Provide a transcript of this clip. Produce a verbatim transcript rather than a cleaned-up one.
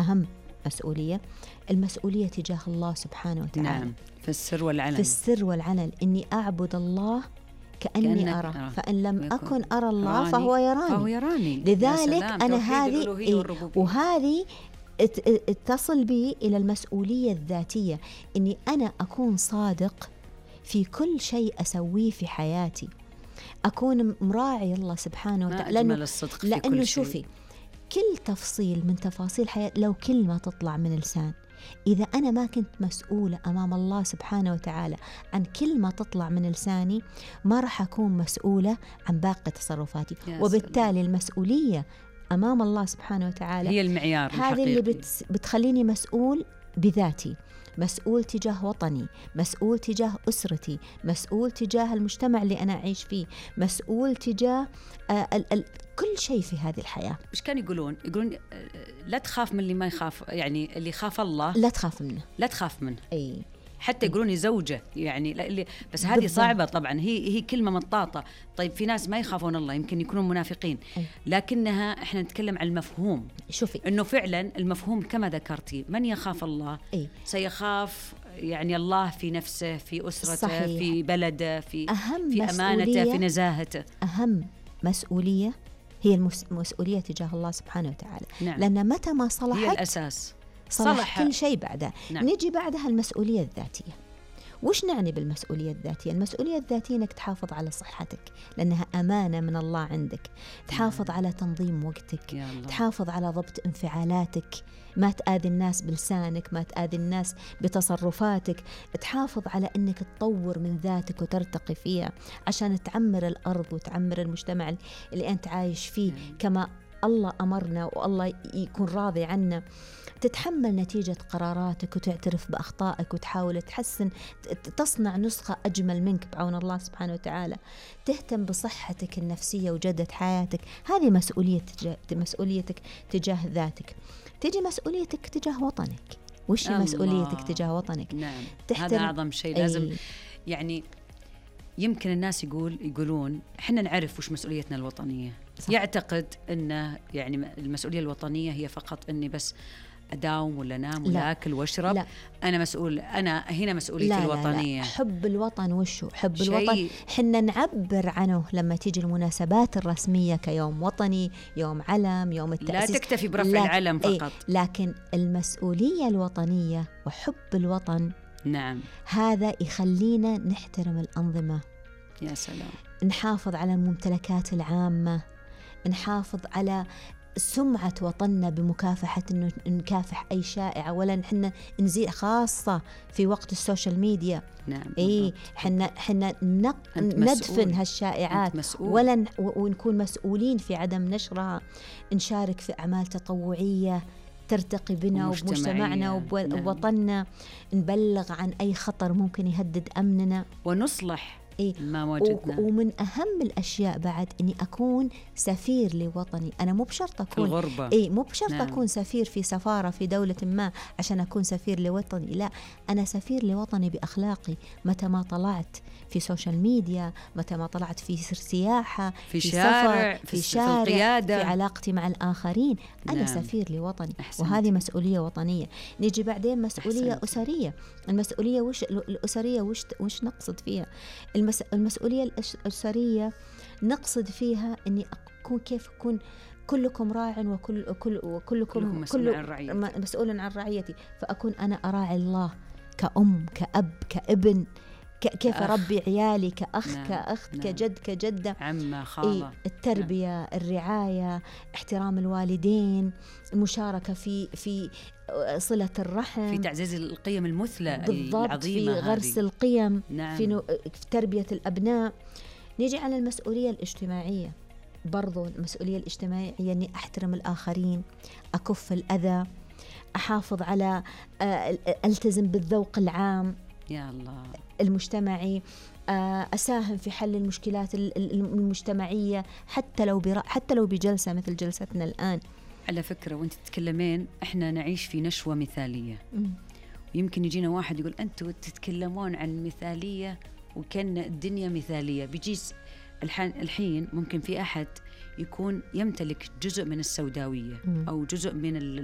أهم مسؤولية، المسؤولية تجاه الله سبحانه وتعالى. نعم، في السر والعلن. في السر والعلن، إني أعبد الله كأني أرى، أرى. فإن لم أكن أرى الله راني فهو يراني, فهو يراني. لذلك أنا هذه إيه وهذه تصل بي إلى المسؤولية الذاتية، إني أنا أكون صادق في كل شيء أسويه في حياتي، أكون مراعي الله سبحانه وتعالى. لأنه, الصدق في لأنه كل شوفي شيء. كل تفصيل من تفاصيل حياة، لو كلمة تطلع من لسان، إذا أنا ما كنت مسؤولة أمام الله سبحانه وتعالى عن كلمة تطلع من لساني، ما راح أكون مسؤولة عن باقي تصرفاتي. وبالتالي سلام. المسؤولية أمام الله سبحانه وتعالى هي المعيار هذه الحقيقي اللي بت بتخليني مسؤول بذاتي، مسؤول تجاه وطني، مسؤول تجاه أسرتي، مسؤول تجاه المجتمع اللي أنا أعيش فيه، مسؤول تجاه آه ال ال كل شيء في هذه الحياة. إيش كانوا يقولون؟ يقولون لا تخاف من اللي ما يخاف، يعني اللي خاف الله لا تخاف منه، لا تخاف منه. أي حتى يقولون زوجة يعني لا اللي بس هذه صعبة طبعا، هي هي كلمة مطاطة. طيب في ناس ما يخافون الله، يمكن يكونون منافقين، لكنها احنا نتكلم عن المفهوم. شوفي انه فعلا المفهوم كما ذكرتي، من يخاف الله أي. سيخاف يعني الله في نفسه، في أسرته، صحيح. في بلده، في أهم في أمانته، في نزاهته. أهم مسؤولية هي المسؤولية تجاه الله سبحانه وتعالى. نعم. لأن متى ما صلحت هي الأساس، صلح, صلح كل شيء بعدها. نعم. نجي بعدها المسؤولية الذاتية. وش نعني بالمسؤولية الذاتية؟ المسؤولية الذاتية أنك تحافظ على صحتك، لأنها أمانة من الله عندك، تحافظ على تنظيم وقتك، تحافظ على ضبط انفعالاتك، ما تآذي الناس بلسانك، ما تآذي الناس بتصرفاتك، تحافظ على أنك تطور من ذاتك وترتقي فيها عشان تعمر الأرض وتعمر المجتمع اللي أنت عايش فيه كما الله أمرنا والله يكون راضي عنا. تتحمل نتيجة قراراتك وتعترف بأخطائك وتحاول تحسن، تصنع نسخة أجمل منك بعون الله سبحانه وتعالى. تهتم بصحتك النفسية وجودة حياتك، هذه مسؤولية تجاه مسؤوليتك تجاه ذاتك. تجي مسؤوليتك تجاه وطنك. وش هي مسؤوليتك تجاه وطنك؟ نعم. هذا أعظم شيء. لازم أي. يعني يمكن الناس يقول يقولون إحنا نعرف وش مسؤوليتنا الوطنية. صح. يعتقد أن يعني المسؤولية الوطنية هي فقط أني بس أداوم ولا نام ولا أكل واشرب. لا. أنا مسؤول، أنا هنا مسؤوليتي لا الوطنية. لا لا. حب الوطن وشو؟ حب شيء. الوطن حنا نعبر عنه لما تيجي المناسبات الرسمية كيوم وطني، يوم علم، يوم التأسيس. لا تكتفي برفع العلم فقط. ايه لكن المسؤولية الوطنية وحب الوطن نعم هذا يخلينا نحترم الأنظمة. يا سلام. نحافظ على الممتلكات العامة، نحافظ على سمعة وطننا بمكافحة إنه نكافح أي شائعة، ولا نحن نزيد خاصة في وقت السوشيال ميديا. نعم. إيه حنا حنا ندفن هالشائعات ولا ن... ونكون مسؤولين في عدم نشرها. نشارك في أعمال تطوعية ترتقي بنا وبمجتمعنا وبوطننا. نعم. نبلغ عن أي خطر ممكن يهدد أمننا ونصلح إيه؟ ما وجدنا. ومن أهم الأشياء بعد إني أكون سفير لوطني. أنا مو بشرط أكون في الغربة. إيه مو بشرط نعم. أكون سفير في سفارة في دولة ما عشان أكون سفير لوطني، لا، أنا سفير لوطني بأخلاقي. متى ما طلعت في سوشيال ميديا، متى ما طلعت في سياحة، في, في شارع، في, في شارع، في القيادة، في علاقتي مع الآخرين، أنا نعم. سفير لوطني. أحسنت. وهذه مسؤولية وطنية. نيجي بعدين مسؤولية أحسنت. أسرية. المسؤولية وش الأسرية وش وش نقصد فيها؟ المس... المسؤولية الأسرية نقصد فيها إني أكون كيف أكون كلكم راع وكل كل وكلكم مسؤول عن رعيتي. مسؤول عن رعيتي، فأكون أنا أراعي الله كأم، كأب، كابن، كيف أربي عيالي، كأخ، نعم. كأخت، نعم. كجد، كجدة، عمة، خالة. إيه التربية، نعم. الرعاية، احترام الوالدين، المشاركة في في صلة الرحم، في تعزيز القيم المثلى العظيمة، في غرس هذه. القيم، نعم. في, نو... في تربية الأبناء. نيجي على المسؤولية الاجتماعية. برضو المسؤولية الاجتماعية أني أحترم الآخرين، أكف الأذى، أحافظ على ألتزم بالذوق العام يا الله المجتمعي، أساهم في حل المشكلات المجتمعية حتى لو برا... حتى لو بجلسة مثل جلستنا الآن. على فكرة وانت تتكلمين احنا نعيش في نشوة مثالية. م. ويمكن يجينا واحد يقول أنتوا تتكلمون عن مثالية وكان الدنيا مثالية. بيجيس الحين ممكن في أحد يكون يمتلك جزء من السوداوية م. أو جزء من